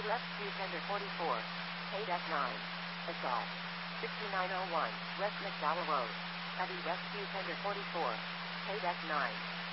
rescue tender 44. Paid F9. Assault. 6901, West McDowell Road. Heavy rescue tender 44. Paid F9.